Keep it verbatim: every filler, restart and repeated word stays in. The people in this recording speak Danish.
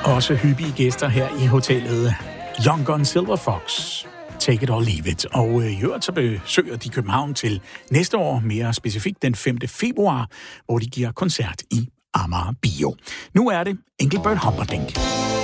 Også hyppige gæster her i hotellet. Young Gun Silver Fox, Take It or Leave It. Og i øvrigt så besøger de København til næste år, mere specifikt den femte februar, hvor de giver koncert i Amager Bio. Nu er det Engelbert Humperdinck.